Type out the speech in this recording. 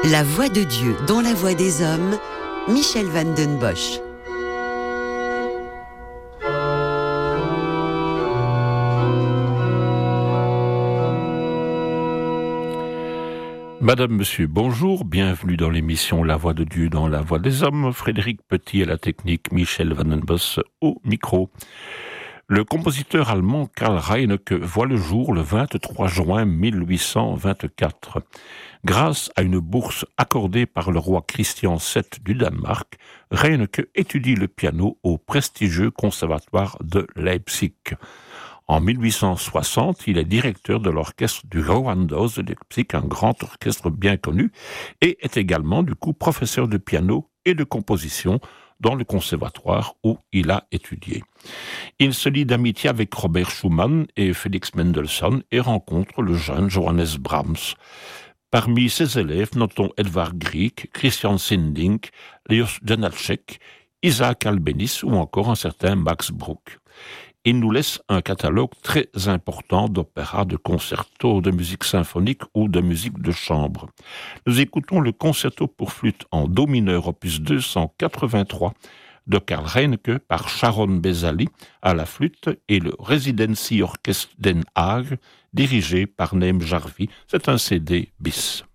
La voix de Dieu dans la voix des hommes, Michel Van den Bosch. Madame, Monsieur, bonjour, bienvenue dans l'émission La Voix de Dieu dans la Voix des Hommes. Frédéric Petit à la technique, Michel Van den Bosch au micro. Le compositeur allemand Karl Reinecke voit le jour le 23 juin 1824. Grâce à une bourse accordée par le roi Christian VII du Danemark, Reinecke étudie le piano au prestigieux conservatoire de Leipzig. En 1860, il est directeur de l'orchestre du Gewandhaus de Leipzig, un grand orchestre bien connu, et est également du coup professeur de piano et de composition dans le conservatoire où il a étudié. Il se lie d'amitié avec Robert Schumann et Félix Mendelssohn et rencontre le jeune Johannes Brahms. Parmi ses élèves, notons Edvard Grieg, Christian Sinding, Leos Janáček, Isaac Albéniz ou encore un certain Max Bruch. Il nous laisse un catalogue très important d'opéras, de concertos, de musique symphonique ou de musique de chambre. Nous écoutons le concerto pour flûte en do mineur opus 283 de Karl Reinecke par Sharon Bezali à la flûte et le Residency Orchestre Den Haag dirigé par Neem Jarvi. C'est un CD bis.